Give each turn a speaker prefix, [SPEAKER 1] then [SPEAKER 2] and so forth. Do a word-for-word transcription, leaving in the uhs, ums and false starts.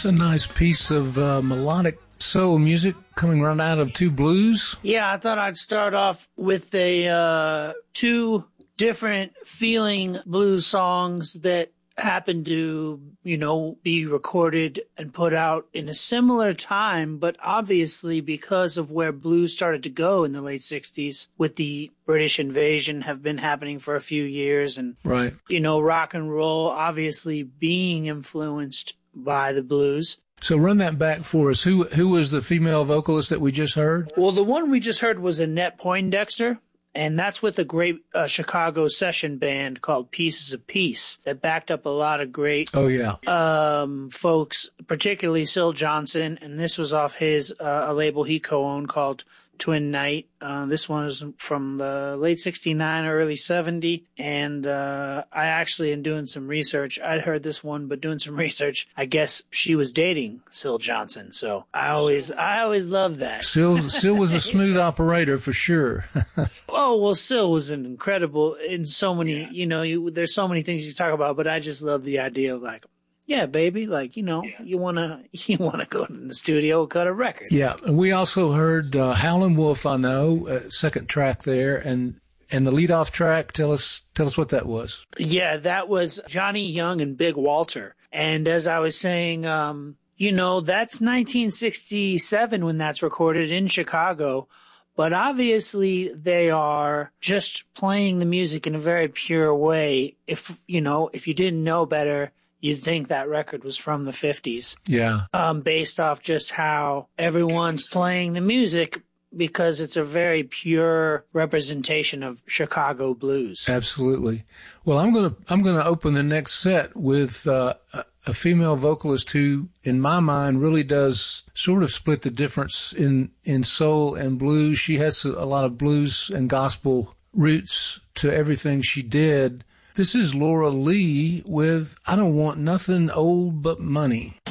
[SPEAKER 1] That's a nice piece of uh, melodic soul music coming right out of Two Blues.
[SPEAKER 2] Yeah, I thought I'd start off with a uh, two different feeling blues songs that happen to, you know, be recorded and put out in a similar time, but obviously because of where blues started to go in the late sixties with the British invasion have been happening for a few years, and,
[SPEAKER 1] right,
[SPEAKER 2] you know, rock and roll obviously being influenced by the blues.
[SPEAKER 1] So run that back for us. Who who was the female vocalist that we just heard?
[SPEAKER 2] Well, the one we just heard was Annette Poindexter. And that's with a great uh, Chicago session band called Pieces of Peace that backed up a lot of great
[SPEAKER 1] oh yeah
[SPEAKER 2] um, folks, particularly Syl Johnson. And this was off his uh, a label he co-owned called Twin Night. Uh, this one is from the late sixty-nine or early seventy. And uh, I actually, in doing some research, I'd heard this one, but doing some research, I guess she was dating Syl Johnson. So I always, I always loved that.
[SPEAKER 1] Syl, Syl was a smooth operator for sure.
[SPEAKER 2] Oh, well, Syl was an incredible in so many, yeah. you know, you, there's so many things you talk about, but I just love the idea of like, yeah, baby, like, you know, yeah. you want to you want to go in the studio and cut a record.
[SPEAKER 1] Yeah, and we also heard uh, Howlin' Wolf, I know, uh, second track there, and and the lead-off track, tell us tell us what that was.
[SPEAKER 2] Yeah, that was Johnny Young and Big Walter. And as I was saying, um, you know, that's nineteen sixty-seven when that's recorded in Chicago. But obviously they are just playing the music in a very pure way. If, you know, if you didn't know better, you'd think that record was from the fifties.
[SPEAKER 1] Yeah.
[SPEAKER 2] Um, based off just how everyone's playing the music, because it's a very pure representation of Chicago blues.
[SPEAKER 1] Absolutely. Well, I'm going to I'm going to open the next set with uh, a female vocalist who, in my mind, really does sort of split the difference in, in soul and blues. She has a lot of blues and gospel roots to everything she did. This is Laura Lee with I Don't Want Nothing Old But Money.